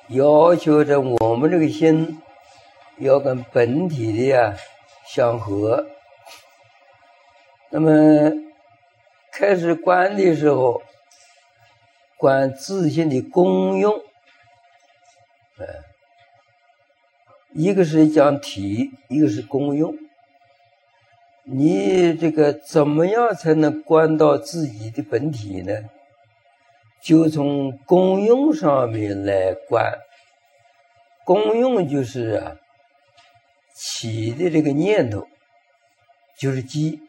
要求着我们这个心要跟本体的相合。那么开始观的时候，观自性的功用，一个是讲体，一个是功用。你这个怎么样才能观到自己的本体呢？就从功用上面来观。功用就是起的这个念头，就是机。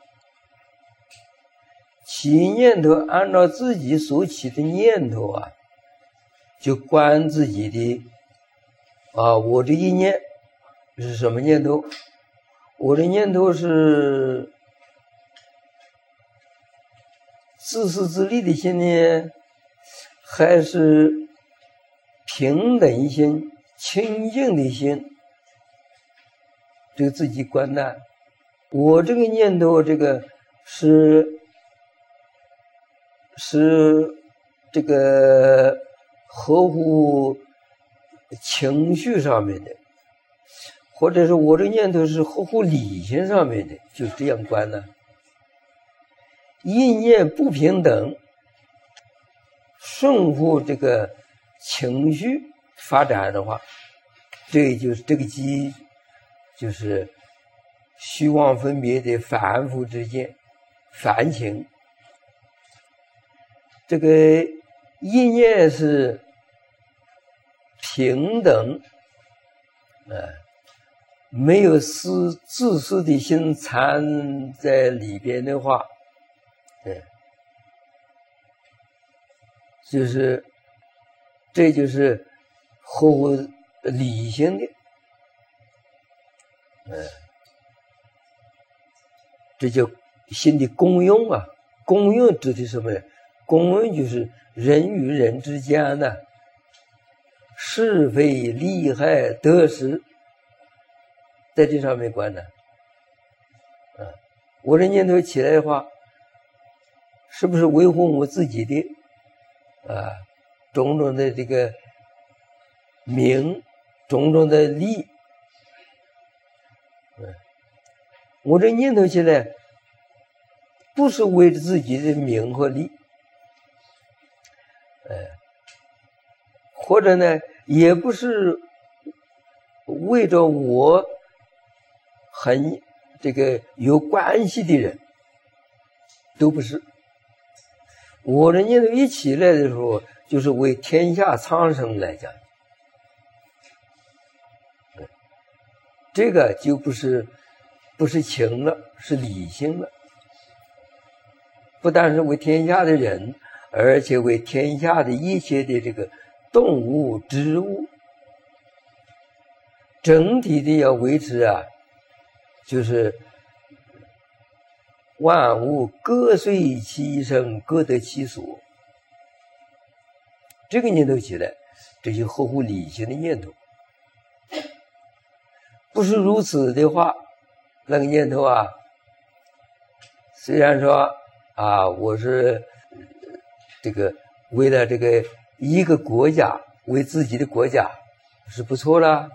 起念头按照自己所起的念头就观自己的我这一念是什么念头？我的念头是自私自利的心呢，还是平等心、清净的心？这个自己观待。我这个念头，这个是这个合乎情绪上面的，或者是我这个念头是合乎理性上面的，就这样观呢。意念不平等，顺乎这个情绪发展的话，这就是这个机，就是虚妄分别的反复之间，反情。这个意念是平等，没有自私的心掺在里边的话，这就是合乎理性的，这叫心的功用功用指的什么呢？功用就是人与人之间的是非利害得失，在这上面观呢。我的念头起来的话，是不是维护我自己的种种的这个名，种种的利？我这念头起来，不是为了自己的名和利，或者呢，也不是为着我很这个有关系的人，都不是。我的念头一起来的时候，就是为天下苍生来讲，这个就不是情了，是理性了。不但是为天下的人，而且为天下的一切的这个动物、植物，整体的要维持就是万物各随其生，各得其所。这个念头起来，这就合乎理性的念头。不是如此的话，那个念头虽然说我是这个为了这个一个国家，为自己的国家是不错了。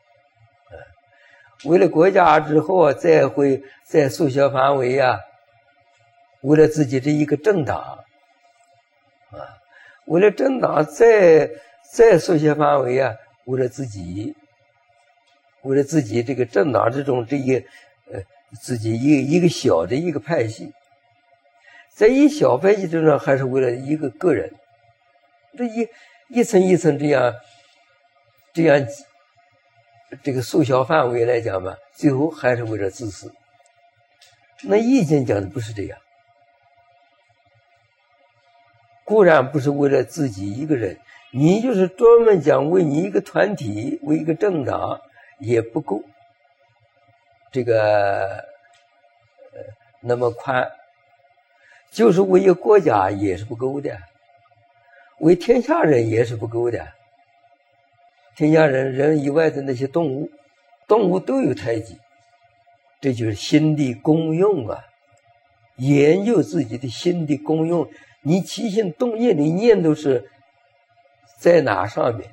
为了国家之后再缩小范围为了自己的一个政党为了政党再缩小范围为了自己这个政党之中自己一个小的一个派系，在一小派系之中还是为了一个个人，这一层一层这样这个缩小范围来讲嘛，最后还是为了自私。那易经讲的不是这样，固然不是为了自己一个人，你就是专门讲为你一个团体，为一个政党也不够这个那么宽，就是为一个国家也是不够的，为天下人也是不够的。天下人以外的那些动物都有胎记，这就是心的功用研究自己的心的功用，你起心动念的念头是在哪上面？